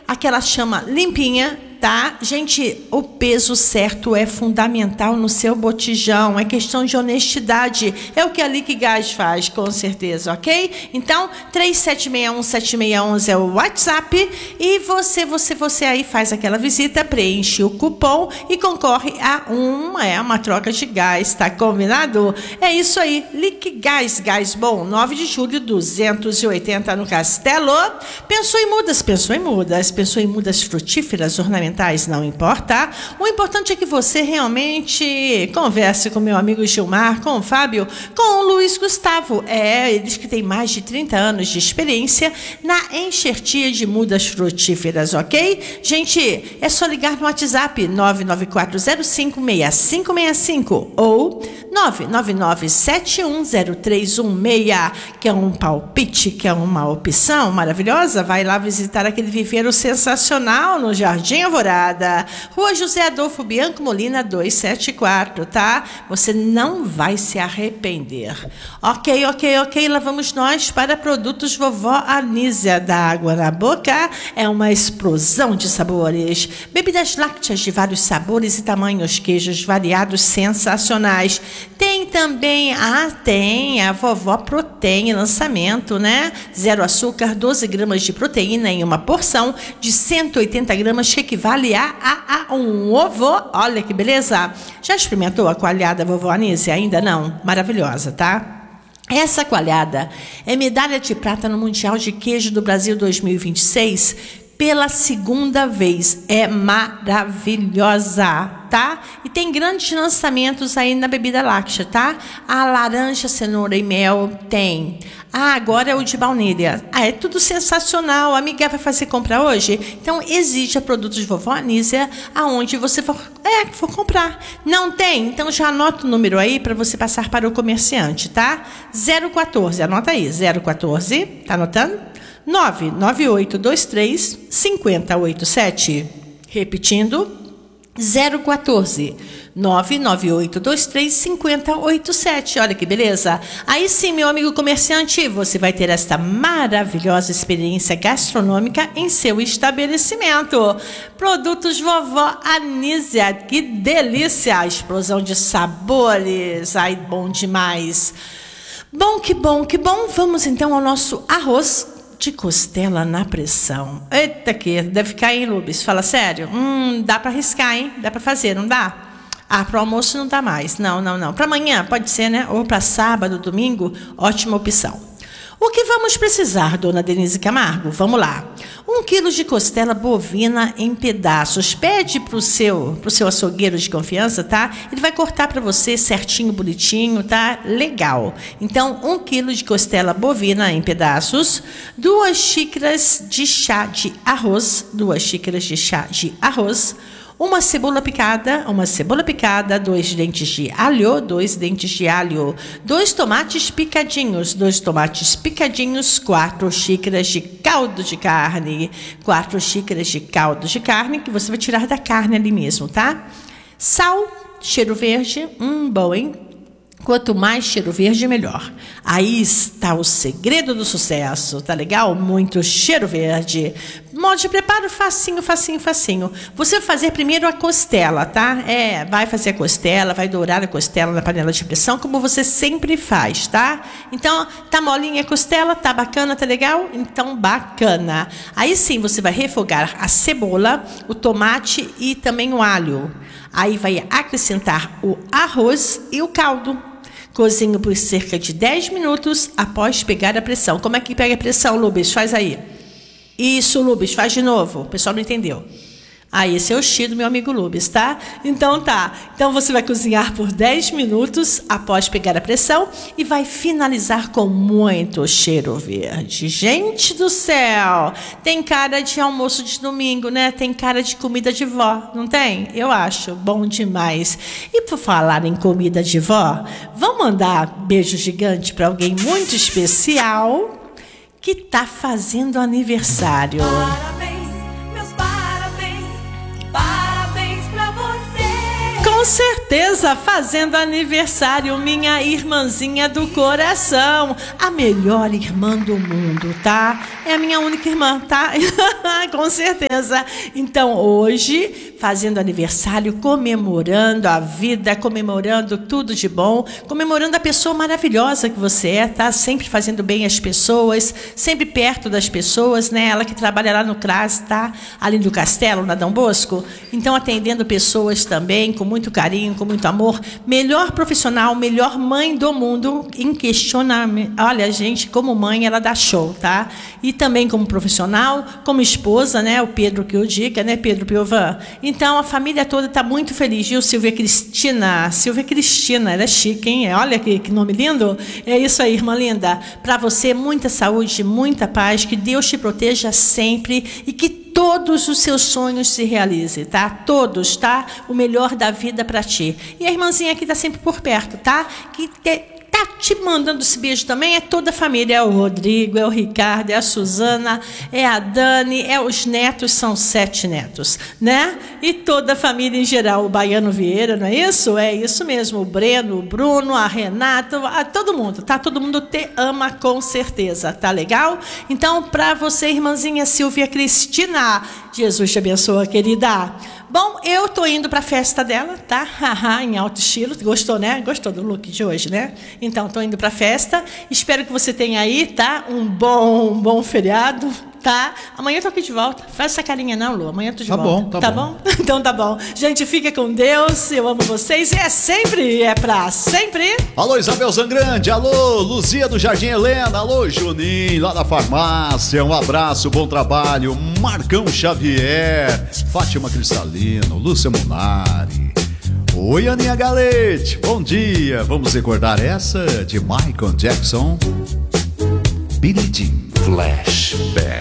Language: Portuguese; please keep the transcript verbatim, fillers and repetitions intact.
aquela chama limpinha, tá? Gente, o peso certo é fundamental no seu botijão, é questão de honestidade, é o que a Liquigás faz, com certeza, ok? Então, três sete seis um sete seis um zero é o WhatsApp e você, você, você aí faz aquela visita, preenche o cupom e concorre a uma, é uma troca de gás, tá combinado? É isso aí, Liquigás, gás bom, nove de julho, duzentos e oitenta no Castelo. Pensou em mudas, pensou em mudas, pensou em mudas frutíferas, ornamentais, não importa. O importante é que você realmente converse com meu amigo Gilmar, com o Fábio, com o Luiz Gustavo. É, eles que têm mais de trinta anos de experiência na enxertia de mudas frutíferas, ok? Gente, é só ligar no WhatsApp nove nove quatro zero cinco seis cinco seis cinco ou nove nove nove sete um zero três um seis, que é um palpite, que é uma opção maravilhosa. Vai lá visitar aquele viveiro sensacional no Jardim Alvorada, Rua José Adolfo Bianco Molina duzentos e setenta e quatro, tá? Você não vai se arrepender. Ok, ok, ok, lá vamos nós para produtos Vovó Anísia. Da água na boca, é uma explosão de sabores. Bebidas lácteas de vários sabores e tamanhos, queijos variados sensacionais. Tem também, ah, tem a Vovó Protein, lançamento, né? Zero açúcar, doze gramas de proteína em uma porção de cento e oitenta gramas, que equivale a, a, a um ovo. Olha que beleza! Já experimentou a coalhada Vovó Anísia? Ainda não? Maravilhosa, tá? Essa coalhada é medalha de prata no Mundial de Queijo do Brasil dois mil e vinte e seis pela segunda vez. É maravilhosa, tá? E tem grandes lançamentos aí na bebida láctea, tá? A laranja, cenoura e mel tem. Ah, agora é o de baunilha. Ah, é tudo sensacional. A amiga vai fazer compra hoje? Então, exija produtos de Vovó Anísia aonde você for, é, for comprar. Não tem? Então, já anota o número aí para você passar para o comerciante, tá? zero quatorze, anota aí. zero quatorze, tá anotando? nove nove oito dois três cinco zero oito sete. Repetindo, zero quatorze, nove nove oito dois três cinco zero oito sete. Olha que beleza. Aí sim, meu amigo comerciante, você vai ter esta maravilhosa experiência gastronômica em seu estabelecimento. Produtos Vovó Anísia, que delícia, explosão de sabores. Ai, bom demais. Bom, que bom, que bom. Vamos então ao nosso arroz de costela na pressão. Eita, que deve ficar, hein, Lubes? Fala sério. Hum, dá para arriscar, hein? Dá para fazer, não dá? Ah, para o almoço não dá mais. Não, não, não. Para amanhã, pode ser, né? Ou para sábado, domingo, ótima opção. O que vamos precisar, dona Denise Camargo? Vamos lá. Um quilo de costela bovina em pedaços. Pede para o seu, pro seu açougueiro de confiança, tá? Ele vai cortar para você certinho, bonitinho, tá? Legal. Então, um quilo de costela bovina em pedaços. Duas xícaras de chá de arroz. Duas xícaras de chá de arroz. Uma cebola picada, uma cebola picada, dois dentes de alho, dois dentes de alho, dois tomates picadinhos, dois tomates picadinhos, quatro xícaras de caldo de carne, quatro xícaras de caldo de carne, que você vai tirar da carne ali mesmo, tá? Sal, cheiro verde, hum, bom, hein? Quanto mais cheiro verde, melhor. Aí está o segredo do sucesso, tá legal? Muito cheiro verde. Modo de preparo, facinho, facinho, facinho. Você vai fazer primeiro a costela, tá? É, vai fazer a costela, vai dourar a costela na panela de pressão, como você sempre faz, tá? Então, tá molinha a costela, tá bacana, tá legal? Então, bacana. Aí sim, você vai refogar a cebola, o tomate e também o alho. Aí vai acrescentar o arroz e o caldo. Cozinho por cerca de dez minutos após pegar a pressão. Como é que pega a pressão, Lubes? Faz aí. Isso, Lubes, faz de novo. O pessoal não entendeu. Ah, esse é o X do meu amigo Lubes, tá? Então tá. Então você vai cozinhar por dez minutos após pegar a pressão e vai finalizar com muito cheiro verde. Gente do céu! Tem cara de almoço de domingo, né? Tem cara de comida de vó, não tem? Eu acho bom demais. E por falar em comida de vó, vamos mandar beijo gigante para alguém muito especial que tá fazendo aniversário. Parabéns, meus parabéns, parabéns pra você. Com certeza! certeza, fazendo aniversário, minha irmãzinha do coração, a melhor irmã do mundo, tá? É a minha única irmã, tá? Com certeza. Então, hoje, fazendo aniversário, comemorando a vida, comemorando tudo de bom, comemorando a pessoa maravilhosa que você é, tá? Sempre fazendo bem às pessoas, sempre perto das pessoas, né? Ela que trabalha lá no CRAS, tá? Ali do Castelo, na Dom Bosco. Então, atendendo pessoas também, com muito carinho, com muito amor. Melhor profissional, melhor mãe do mundo, inquestionável. Olha, gente, como mãe, ela dá show, tá? E também como profissional, como esposa, né? O Pedro que eu diga, né? Pedro Piovan. Então, a família toda está muito feliz, viu? Silvia Cristina. Silvia Cristina, ela é chique, hein? Olha que, que nome lindo. É isso aí, irmã linda. Para você, muita saúde, muita paz, que Deus te proteja sempre e que todos os seus sonhos se realizem, tá? Todos, tá? O melhor da vida para ti. E a irmãzinha aqui tá sempre por perto, tá? Que te, tá te mandando esse beijo também é toda a família. É o Rodrigo, é o Ricardo, é a Suzana, é a Dani, é os netos, são sete netos, né? E toda a família em geral, o Baiano Vieira, não é isso? É isso mesmo, o Breno, o Bruno, a Renata, a todo mundo, tá? Todo mundo te ama com certeza, tá legal? Então, para você, irmãzinha Silvia Cristina, Jesus te abençoe, querida. Bom, eu tô indo para a festa dela, tá? Em alto estilo. Gostou, né? Gostou do look de hoje, né? Então, tô indo para a festa. Espero que você tenha aí, tá? Um bom, um bom feriado, tá? Amanhã eu tô aqui de volta. Faz essa carinha não, Lu. Amanhã eu tô de tá volta. Bom, tá, tá bom. bom? Então tá bom. Gente, fica com Deus. Eu amo vocês. E é sempre, é pra sempre. Alô, Isabel Zangrande. Alô, Luzia do Jardim Helena. Alô, Juninho, lá da farmácia. Um abraço, bom trabalho. Marcão Xavier. Fátima Cristalino. Lúcia Munari. Oi, Aninha Galete. Bom dia. Vamos recordar essa de Michael Jackson. Billie Jean. Flashback.